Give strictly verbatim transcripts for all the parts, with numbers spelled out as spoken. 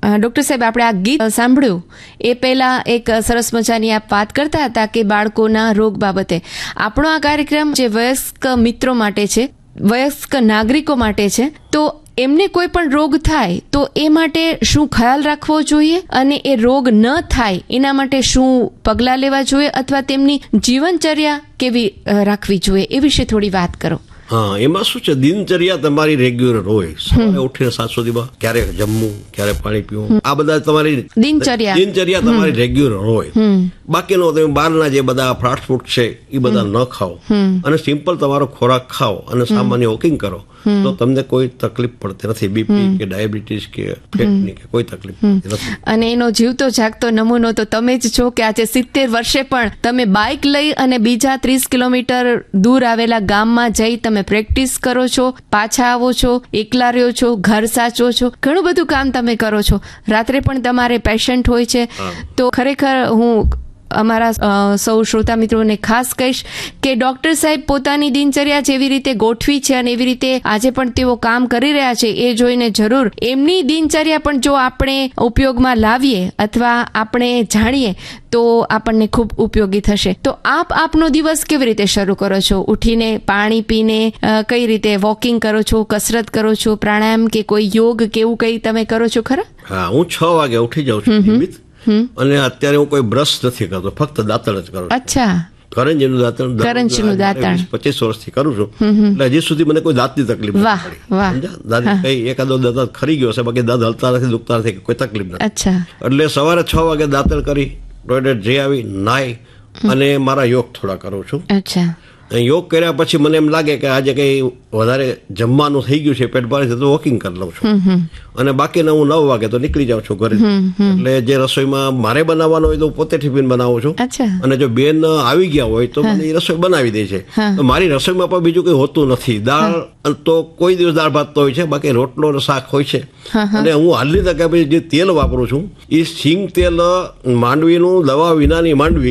Doctor સાહેબ, આપણે આ ગીત સાંભળ્યું એ પહેલા એક સરસ મજાની આપ વાત કરતા હતા કે બાળકોના રોગ બાબતે. આપણો આ કાર્યક્રમ જે વયસ્ક મિત્રો માટે છે, વયસ્ક નાગરિકો માટે છે, તો એમને કોઈ પણ રોગ થાય તો એ માટે શું ખ્યાલ રાખવો જોઈએ અને એ રોગ ન થાય એના માટે શું પગલાં લેવા જોઈએ અથવા તેમની જીવનચર્યા કેવી રાખવી જોઈએ, એ વિશે થોડી વાત કરો. હા, એમાં શું છે, દિનચર્યા તમારી રેગ્યુલર હોય. સવારે ઉઠીને સાત સુધીમાં ક્યારે જમવું, ક્યારે પાણી પીવું, આ બધા તમારી દિનચર્યા દિનચર્યા તમારી રેગ્યુલર હોય. બાકીનો તમે બહારના જે બધા ફાસ્ટ ફૂડ છે એ બધા ન ખાઓ અને સિમ્પલ તમારો ખોરાક ખાઓ અને સામાન્ય વોકિંગ કરો તો તમને કોઈ તકલીફ પડતી નથી. બીપી કે ડાયાબિટીસ કે ફેટની કે કોઈ તકલીફ પડતી નથી. અને એનો જીવતો જાગતો નમૂનો તો તમે જ છો કે આજે સિત્તેર વર્ષે પણ તમે બાઇક લઈ અને બીજા ત્રીસ કિલોમીટર દૂર આવેલા ગામમાં જઈ તમે પ્રેક્ટિસ કરો છો, પાછા આવો છો, એકલા રહ્યો છો, ઘર સાચવો છો, ઘણું બધું કામ તમે કરો છો. રાત્રે પણ તમારે પેશન્ટ હોય છે. તો ખરેખર હું અમારા સૌ શ્રોતા મિત્રોને ખાસ કહીશ કે ડોક્ટર સાહેબ પોતાની દિનચર્યા જેવી રીતે ગોઠવી છે અને એવી રીતે આજે પણ તેઓ કામ કરી રહ્યા છે એ જોઈને જરૂર એમની દિનચર્યા પણ જો આપણે ઉપયોગમાં લાવીએ અથવા આપણે જાણીએ તો આપણને ખૂબ ઉપયોગી થશે. તો આપ આપનો દિવસ કેવી રીતે શરૂ કરો છો? ઉઠીને પાણી પીને કઈ રીતે વોકિંગ કરો છો, કસરત કરો છો, પ્રાણાયામ કે કોઈ યોગ કે એવું કઈ તમે કરો છો ખરા? હા, હું છ વાગે ઉઠી જાઉં છું અને અત્યારે હું કોઈ બ્રશ નથી કરતો, ફક્ત દાંતણ જ કરું. અચ્છા. કરંજીનું દાંતણ કરંજીનું દાંતણ પચીસ વર્ષથી કરું છું એટલે હજી સુધી મને કોઈ દાંતની તકલીફ નથી પડી. દાંત કઈ એકાદો દાંત ખરી ગયો છે, બાકી દાંત હલતા નથી, દુખતા નથી, કોઈ તકલીફ નથી. અચ્છા. એટલે સવારે છ વાગે દાંતણ કરી ટોયલેટ જઈ આવી, નાઈ અને મારા યોગ થોડા કરું છું. અચ્છા. યોગ કર્યા પછી મને એમ લાગે કે આજે કઈ વધારે જમવાનું થઈ ગયું છે, પેટ ભારે છે, તો વોકિંગ કરી લઉં છું અને બાકીના હું નવ વાગે તો નીકળી જાઉં છું ઘરે. એટલે જે રસોઈમાં મારે બનાવવાનું હોય તો પોતે ટિફિન બનાવું છું અને જો બેન આવી ગયા હોય તો મને એ રસોઈ બનાવી દે છે. તો મારી રસોઈમાં પણ બીજું કઈ હોતું નથી. દાળ તો કોઈ દિવસ દાળ ભાત તો હોય છે, બાકી રોટલો અને શાક હોય છે. અને હું હાલની તકે પછી જે તેલ વાપરું છું એ સિંગ તેલ, માંડવીનું દવા વિનાની માંડવી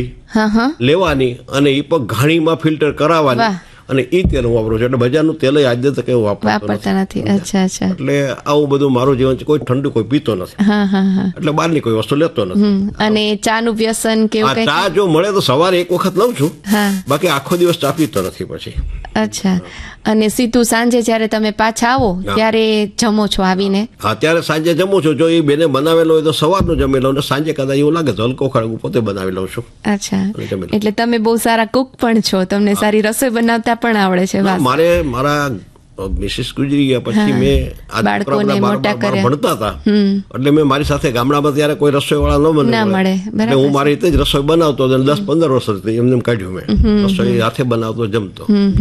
લેવાની અને એ પણ ઘાણીમાં ફિલ્ટર કરાવવાની અને એ તેલ હું વાપરું છું. એટલે બજારનું તેલ આજે તક એવું વાપરતા નથી. અચ્છા અચ્છા. એટલે આવું બધું મારું જીવન છે. કોઈ ઠંડુ કોઈ પીતો નથી, એટલે બહારની કોઈ વસ્તુ લેતો નથી. અને ચા નું વ્યસન કે ચા જો મળે તો સવારે એક વખત લઉં છું, બાકી આખો દિવસ ચા પીતો નથી પછી. અચ્છા. અને સીધું સાંજે જયારે તમે પાછા આવો ત્યારે જમો છો આવીને? હા, ત્યારે સાંજે જમું છું. જો એ બેને બનાવેલો હોય તો સવારનું જમી લઉં, સાંજે કદાચ એવું લાગે તો હલકો ખાડું પોતે બનાવી લઉં છું. અચ્છા. એટલે તમે બહુ સારા કુક પણ છો, તમને સારી રસોઈ બનાવતા પણ આવડે છે? મારે મારા મિસિસ ગુજરી ગયા પછી મેં બાળકોને મોટા કર્યા, ભણતા હતા એટલે મેં મારી સાથે ગામડામાં ત્યારે કોઈ રસોઈ વાળા ન મળે એટલે હું મારી રીતે જ રસોઈ બનાવતો. દસ પંદર વર્ષ એમને કાઢ્યું મેં રસોઈ હાથે બનાવતો, જમતો.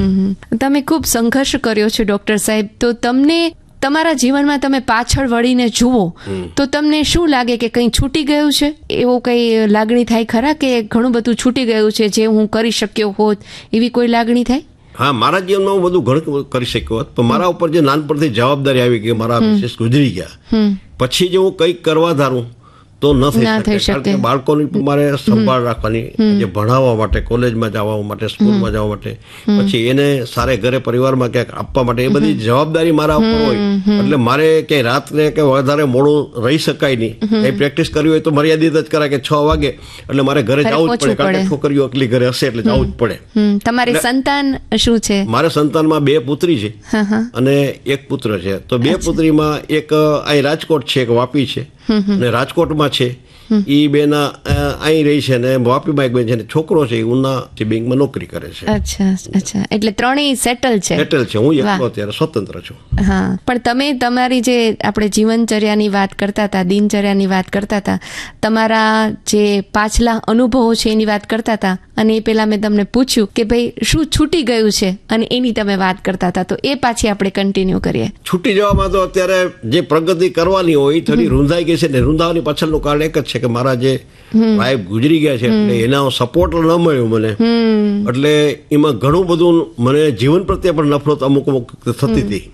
તમે ખૂબ સંઘર્ષ કર્યો છે ડોક્ટર સાહેબ. તો તમને તમારા જીવનમાં તમે પાછળ વળીને જુઓ તો તમને શું લાગે કે કંઈ છૂટી ગયું છે? એવો કઈ લાગણી થાય ખરા કે ઘણું બધું છૂટી ગયું છે જે હું કરી શક્યો હોત, એવી કોઈ લાગણી થાય? હા, મારા જીવનમાં હું બધું ઘણું કરી શક્યો હોત, પણ મારા ઉપર જે નાનપણથી જવાબદારી આવી ગઈ, મારા મિસિસ ગુજરી ગયા પછી જે હું કંઈક કરવા ધારું તો ન થઈ શકે. કારણ કે બાળકોની મારે સંભાળ રાખવાની, જે ભણાવવા માટે, કોલેજમાં જવા માટે, સ્કૂલમાં જવા માટે, પછી એને સારે ઘરે પરિવારમાં ક્યાંક આપવા માટે, એ બધી જવાબદારી મારા ઉપર હોય. એટલે મારે ક્યાંય રાત્રે કે વધારે મોડું રહી શકાય નહીં. એ પ્રેક્ટિસ કરવી હોય તો મર્યાદિત જ કરાય કે છ વાગે એટલે મારે ઘરે જવું જ પડે, કારણ કે છોકરીઓ એકલી ઘરે હશે એટલે જવું જ પડે. તમારી સંતાન શું છે? મારે સંતાનમાં બે પુત્રી છે અને એક પુત્ર છે. તો બે પુત્રીમાં એક અહીં રાજકોટ છે, એક વાપી છે અને રાજકોટમાં છે. એ બેન અહીં રહી છે ને વાપીમાં એક બેન છે ને છોકરો છે, ઉના બેંકમાં નોકરી કરે છે. અચ્છા અચ્છા. એટલે ત્રણેય સેટલ છે? સેટલ છે. હું એકલો અત્યારે સ્વતંત્ર છું. હા, પણ તમે તમારી જે આપણે જીવનચર્યાની વાત કરતા હતા, દિનચર્યાની વાત કરતા હતા, તમારા જે પાછલા અનુભવો છે એની વાત કરતા હતા અને એ પેલા મેં તમને પૂછ્યું કે ભાઈ શું છૂટી ગયું છે અને એની તમે વાત કરતા હતા, તો એ પાછી આપણે કન્ટિન્યુ કરીએ. છૂટી જવામાં તો અત્યારે જે પ્રગતિ કરવાની હોય એ થોડી રૂંધાઈ ગઈ છે ને રૂંધાવાની પાછળનું કારણ એક જ છે કે મારા જે વાઈફ ગુજરી ગયા છે એટલે એના સપોર્ટ ન મળ્યો મને. એટલે એમાં ઘણું બધું મને જીવન પ્રત્યે પણ નફરત અમુક અમુક થતી હતી,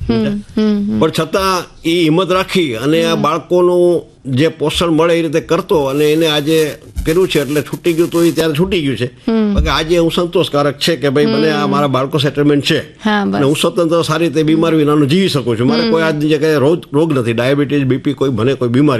પણ છતાં એ હિંમત રાખી અને આ બાળકોનું જે પોષણ મળે એ રીતે કરતો અને એને આજે કર્યું છે. એટલે છૂટી ગયું તો એ ત્યારે છૂટી ગયું છે. આજે હું સંતોષકારક છે કે ભાઈ મને આ મારા બાળકો સેટલમેન્ટ છે અને હું સ્વતંત્ર સારી રીતે બીમાર વિનાનું જીવી શકું છું. મારે કોઈ આજની જગ્યાએ રોગ નથી, ડાયાબિટીસ, બીપી, કોઈ મને કોઈ બીમારી